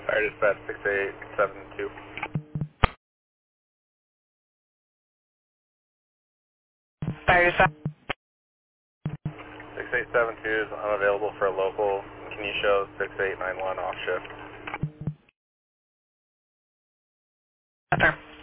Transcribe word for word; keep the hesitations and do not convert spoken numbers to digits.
Fire dispatch six eight seven two. Fire dispatch. six eight seven two is unavailable for a local. Can you show six eight nine one off shift? Affirm.